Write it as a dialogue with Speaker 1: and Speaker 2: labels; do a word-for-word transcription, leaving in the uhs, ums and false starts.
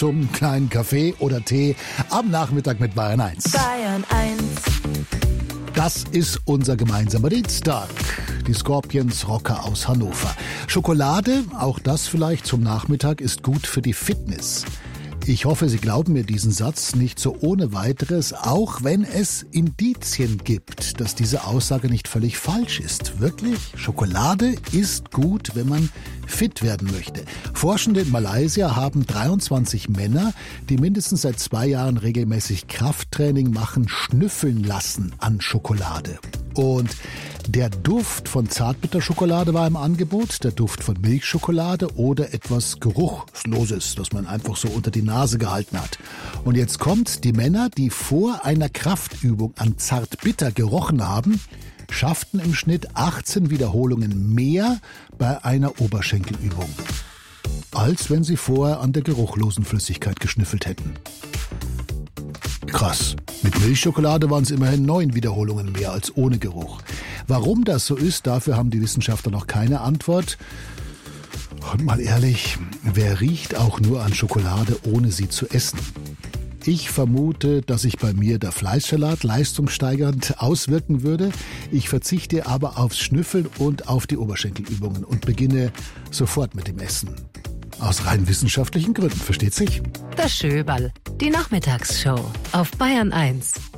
Speaker 1: zum kleinen Kaffee oder Tee am Nachmittag mit Bayern eins.
Speaker 2: Bayern eins.
Speaker 1: Das ist unser gemeinsamer Dienstag. Die Scorpions Rocker aus Hannover. Schokolade, auch das vielleicht zum Nachmittag, ist gut für die Fitness. Ich hoffe, Sie glauben mir diesen Satz nicht so ohne weiteres, auch wenn es Indizien gibt, dass diese Aussage nicht völlig falsch ist. Wirklich, Schokolade ist gut, wenn man fit werden möchte. Forschende in Malaysia haben dreiundzwanzig Männer, die mindestens seit zwei Jahren regelmäßig Krafttraining machen, schnüffeln lassen an Schokolade. Und der Duft von Zartbitterschokolade war im Angebot, der Duft von Milchschokolade oder etwas Geruchloses, das man einfach so unter die Nase gehalten hat. Und jetzt kommt, die Männer, die vor einer Kraftübung an Zartbitter gerochen haben, schafften im Schnitt achtzehn Wiederholungen mehr bei einer Oberschenkelübung, als wenn sie vorher an der geruchlosen Flüssigkeit geschnüffelt hätten. Krass. Mit Milchschokolade waren es immerhin neun Wiederholungen mehr als ohne Geruch. Warum das so ist, dafür haben die Wissenschaftler noch keine Antwort. Und mal ehrlich, wer riecht auch nur an Schokolade, ohne sie zu essen? Ich vermute, dass sich bei mir der Fleischsalat leistungssteigernd auswirken würde. Ich verzichte aber aufs Schnüffeln und auf die Oberschenkelübungen und beginne sofort mit dem Essen. Aus rein wissenschaftlichen Gründen, versteht sich?
Speaker 2: Das Schöberl, die Nachmittagsshow auf Bayern eins.